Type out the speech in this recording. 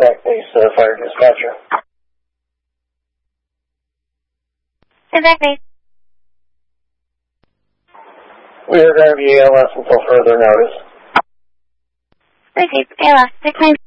Back Base Fire Dispatcher. Back Base. We are going to be ALS until further notice. Okay, ALS, 6